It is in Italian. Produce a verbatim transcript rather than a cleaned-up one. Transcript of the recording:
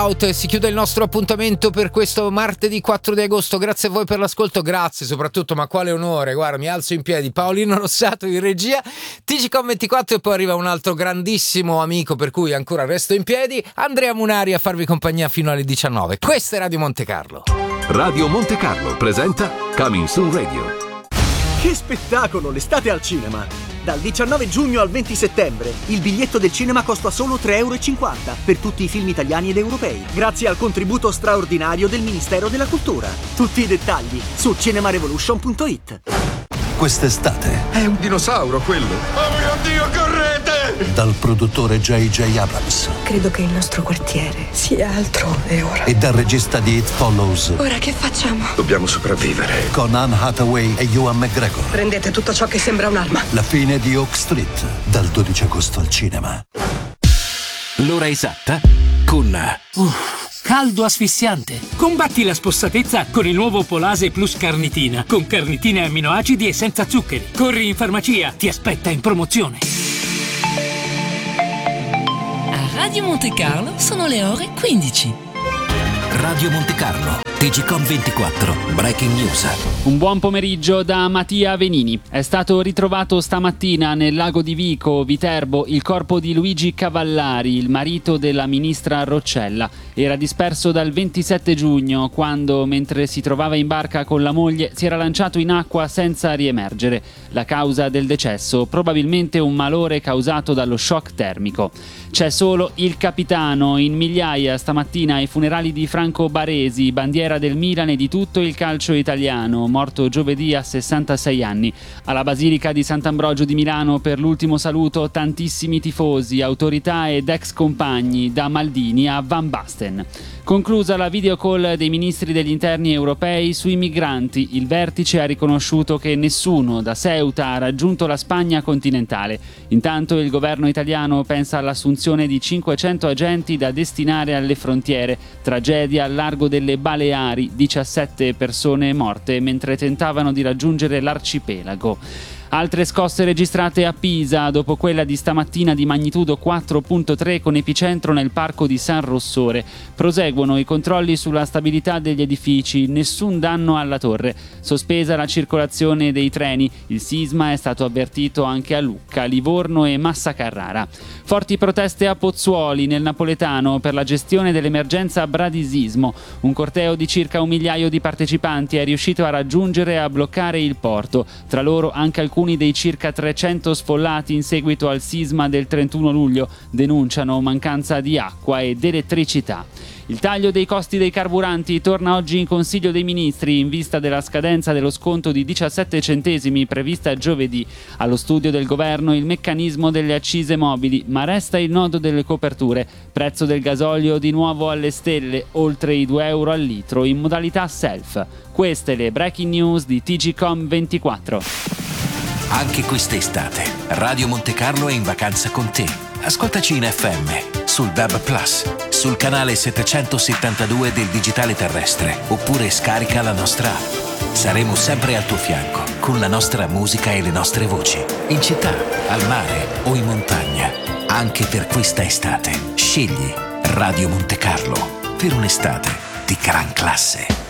E si chiude il nostro appuntamento per questo martedì quattro di agosto. Grazie a voi per l'ascolto, grazie soprattutto, ma quale onore, guarda, mi alzo in piedi, Paolino Rossato in regia, T G Com ventiquattro, e poi arriva un altro grandissimo amico per cui ancora resto in piedi, Andrea Munari, a farvi compagnia fino alle diciannove. Questa è Radio Monte Carlo. Radio Monte Carlo presenta Coming Soon Radio. Che spettacolo, l'estate al cinema! Dal diciannove giugno al venti settembre il biglietto del cinema costa solo tre e cinquanta euro per tutti i film italiani ed europei, grazie al contributo straordinario del Ministero della Cultura. Tutti i dettagli su cinemarevolution punto it. Quest'estate è un dinosauro quello. Oh mio Dio, correte! Dal produttore J J Abrams. Credo che il nostro quartiere sia altrove ora. E dal regista di It Follows. Ora che facciamo? Dobbiamo sopravvivere. Con Anne Hathaway e Ewan McGregor. Prendete tutto ciò che sembra un'arma. La fine di Oak Street, dal dodici agosto al cinema. L'ora esatta con Uff, caldo asfissiante. Combatti la spossatezza con il nuovo Polase Plus Carnitina, con carnitina e amminoacidi e senza zuccheri. Corri in farmacia, ti aspetta in promozione. A Radio Monte Carlo sono le ore quindici. Radio Monte Carlo, T G Com ventiquattro, Breaking News. Un buon pomeriggio da Mattia Venini. È stato ritrovato stamattina nel lago di Vico, Viterbo, il corpo di Luigi Cavallari, il marito della ministra Roccella. Era disperso dal ventisette giugno, quando, mentre si trovava in barca con la moglie, si era lanciato in acqua senza riemergere. La causa del decesso, probabilmente un malore causato dallo shock termico. C'è solo il capitano, in migliaia stamattina ai funerali di Franco Baresi, bandiera del Milan e di tutto il calcio italiano, morto giovedì a sessantasei anni. Alla Basilica di Sant'Ambrogio di Milano per l'ultimo saluto tantissimi tifosi, autorità ed ex compagni, da Maldini a Van Basten. Conclusa la videocall dei ministri degli interni europei sui migranti, il vertice ha riconosciuto che nessuno da Ceuta ha raggiunto la Spagna continentale. Intanto il governo italiano pensa all'assunzione di cinquecento agenti da destinare alle frontiere. Tragedia al largo delle Baleari, diciassette persone morte mentre tentavano di raggiungere l'arcipelago. Altre scosse registrate a Pisa dopo quella di stamattina di magnitudo quattro virgola tre con epicentro nel parco di San Rossore. Proseguono i controlli sulla stabilità degli edifici, nessun danno alla torre. Sospesa la circolazione dei treni, il sisma è stato avvertito anche a Lucca, Livorno e Massa Carrara. Forti proteste a Pozzuoli, nel napoletano, per la gestione dell'emergenza bradisismo. Un corteo di circa un migliaio di partecipanti è riuscito a raggiungere e a bloccare il porto, tra loro anche alcuni dei circa trecento sfollati in seguito al sisma del trentuno luglio, denunciano mancanza di acqua ed elettricità. Il taglio dei costi dei carburanti torna oggi in Consiglio dei Ministri in vista della scadenza dello sconto di diciassette centesimi prevista giovedì. Allo studio del governo il meccanismo delle accise mobili, ma resta il nodo delle coperture. Prezzo del gasolio di nuovo alle stelle, oltre i due euro al litro in modalità self. Queste le breaking news di T G Com ventiquattro. Anche quest'estate, Radio Monte Carlo è in vacanza con te. Ascoltaci in F M, sul D A B Plus, sul canale settecentosettantadue del digitale terrestre, oppure scarica la nostra app. Saremo sempre al tuo fianco, con la nostra musica e le nostre voci, in città, al mare o in montagna. Anche per questa estate, scegli Radio Monte Carlo, per un'estate di gran classe.